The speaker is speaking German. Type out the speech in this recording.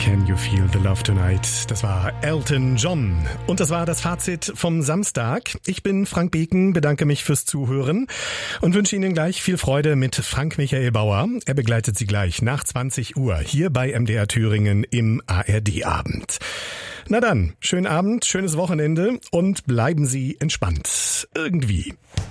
Can You Feel the Love Tonight? Das war Elton John. Und das war das Fazit vom Samstag. Ich bin Frank Beken, bedanke mich fürs Zuhören und wünsche Ihnen gleich viel Freude mit Frank Michael Bauer. Er begleitet Sie gleich nach 20 Uhr hier bei MDR Thüringen im ARD-Abend. Na dann, schönen Abend, schönes Wochenende und bleiben Sie entspannt. Irgendwie.